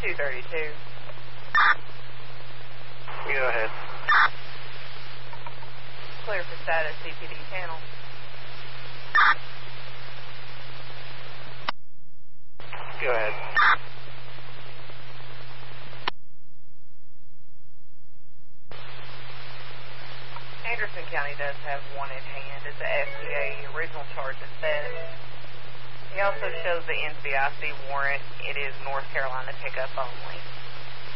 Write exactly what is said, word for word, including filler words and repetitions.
two thirty-two. Go ahead. Clear for status, C P D channel. Go ahead. Anderson County does have one in hand. It's a F T A original charge of theft. He also shows the N C I C warrant. It is North Carolina pickup only.